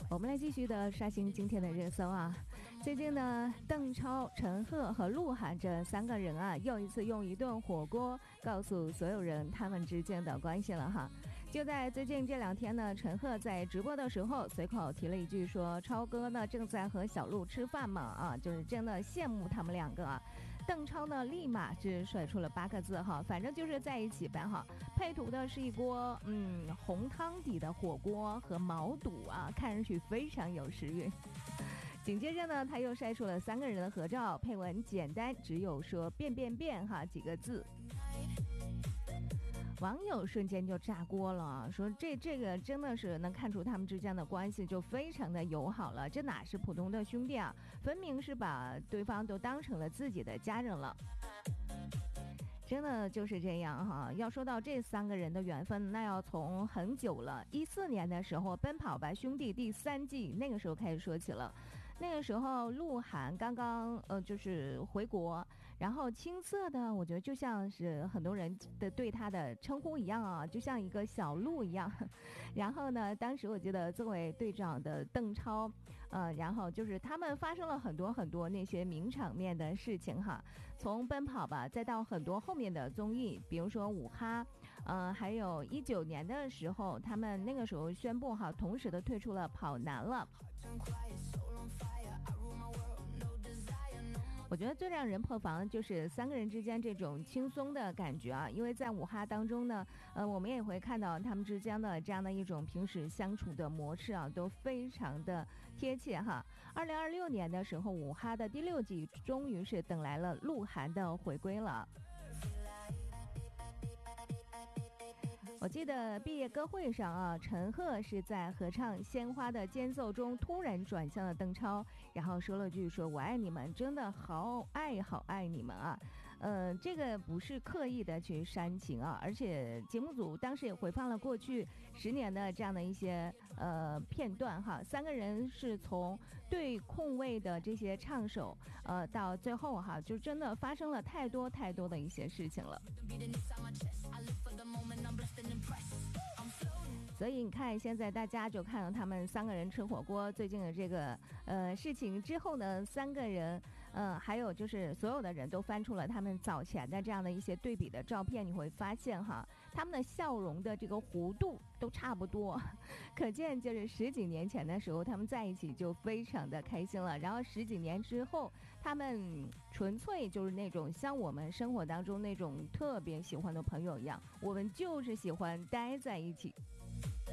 我们来继续的刷新今天的热搜啊！最近呢，邓超、陈赫和鹿晗这三个人啊，又一次用一顿火锅告诉所有人他们之间的关系了哈。就在最近这2天呢，陈赫在直播的时候随口提了一句说：“超哥呢正在和小鹿吃饭嘛啊，就是真的羡慕他们2个啊。”邓超呢立马是甩出了8个字哈，反正就是在一起呗哈。配图的是一锅红汤底的火锅和毛肚啊，看上去非常有食欲。紧接着呢，他又晒出了3个人的合照，配文简单，只有说变变变哈几个字。网友瞬间就炸锅了，说这个真的是能看出他们之间的关系就非常的友好了，这哪是普通的兄弟啊，分明是把对方都当成了自己的家人了。真的就是这样哈，要说到这3个人的缘分，那要从很久了，14年的时候《奔跑吧兄弟》第3季那个时候开始说起了。那个时候鹿晗刚刚就是回国，然后青涩的我觉得就像是很多人的对他的称呼一样啊，就像一个小鹿一样。然后呢，当时我记得作为队长的邓超然后就是他们发生了很多很多那些名场面的事情哈，从奔跑吧再到很多后面的综艺，比如说五哈还有19年的时候，他们那个时候宣布哈，同时的退出了跑男了。我觉得最让人破防的就是3个人之间这种轻松的感觉啊，因为在五哈当中呢，我们也会看到他们之间的这样的一种平时相处的模式啊，都非常的贴切哈。2026年的时候，五哈的第6季终于是等来了鹿晗的回归了。我记得毕业歌会上啊，陈赫是在合唱《鲜花》的间奏中突然转向了邓超，然后说了句说我爱你们，真的好爱你们啊。这个不是刻意的去煽情啊，而且节目组当时也回放了过去10年的这样的一些片段哈，3个人是从对空位的这些唱手到最后哈，就真的发生了太多的一些事情了。所以你看，现在大家就看到他们3个人吃火锅最近的这个事情之后呢，3个人还有就是所有的人都翻出了他们早前的这样的一些对比的照片，你会发现哈，他们的笑容的这个弧度都差不多，可见就是10几年前的时候他们在一起就非常的开心了，然后10几年之后他们纯粹就是那种像我们生活当中那种特别喜欢的朋友一样，我们就是喜欢待在一起。